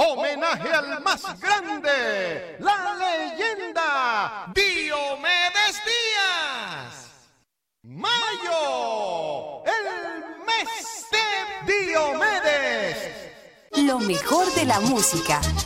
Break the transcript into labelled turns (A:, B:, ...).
A: homenaje al más grande, la leyenda Diomedes Díaz. Mayo, el mes de Diomedes.
B: Lo mejor de la música.